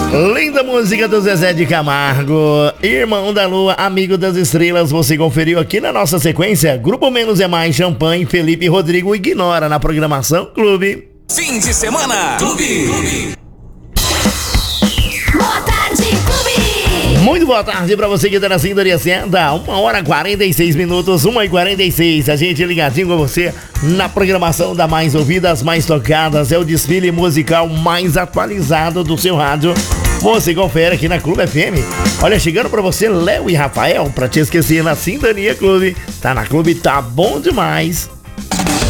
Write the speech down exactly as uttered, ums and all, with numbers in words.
Linda música do Zezé de Camargo, Irmão da Lua, Amigo das Estrelas. Você conferiu aqui na nossa sequência. Grupo Menos é Mais, Champanhe, Felipe e Rodrigo Ignora na programação Clube. Fim de semana, Clube. Clube. Boa tarde, Clube. Muito boa tarde pra você que tá na sintonia certa. Uma hora e quarenta e seis minutos, uma e quarenta e seis. A gente ligadinho com você na programação da mais ouvida, as mais tocadas. É o desfile musical mais atualizado do seu rádio. Você confere aqui na Clube F M. Olha, chegando pra você, Léo e Rafael, pra te esquecer na sintonia Clube. Tá na Clube, tá bom demais.